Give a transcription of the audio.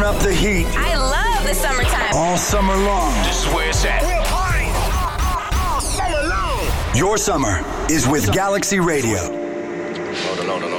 up the heat. I love the summertime. All summer long. This is where it's at. We'll party all summer long. Your summer is with Galaxy Radio. Hold on.